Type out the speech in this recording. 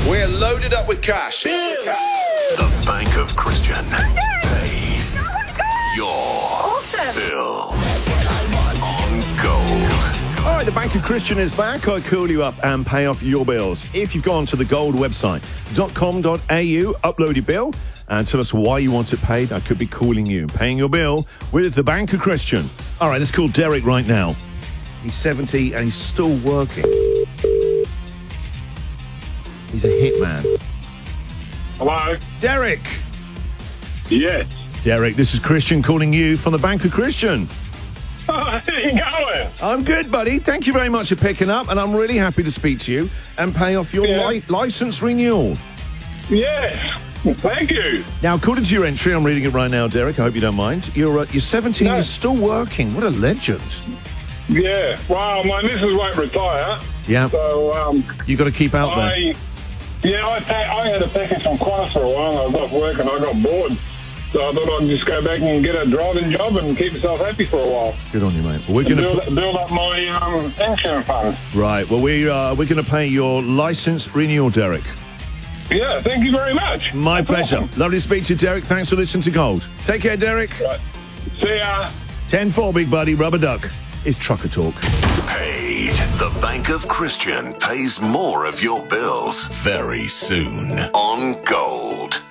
We're loaded up with cash. The Bank of Christian pays your bills on gold. All right, the Bank of Christian is back. I call you up and pay off your bills. If you've gone to the gold website, .com.au, upload your bill and tell us why you want it paid. I could be calling you, paying your bill with the Bank of Christian. All right, let's call Derek right now. He's 70 and he's still working. He's a hitman. Hello? Derek! Yes. Derek, this is Christian calling you from the Bank of Christian. How you going? I'm good, buddy. Thank you very much for picking up, and I'm really happy to speak to you and pay off your license renewal. Yes. Thank you. Now, according to your entry, I'm reading it right now, Derek. I hope you don't mind. You're 17. No. You're still working. What a legend. Yeah. Well, my missus won't retire. Yeah. So, You got to keep out there. I had a package from Qantas for a while. I was off work and I got bored. So I thought I'd just go back and get a driving job and keep myself happy for a while. Good on you, mate. Well, we're going to build up my insurance fund. Right. Well, we're going to pay your license renewal, Derek. Yeah, thank you very much. My pleasure. Awesome. Lovely to speak to you, Derek. Thanks for listening to Gold. Take care, Derek. Right. See ya. 10-4, big buddy. Rubber duck. It's Trucker Talk. Paid. The Bank of Christian pays more of your bills very soon on gold.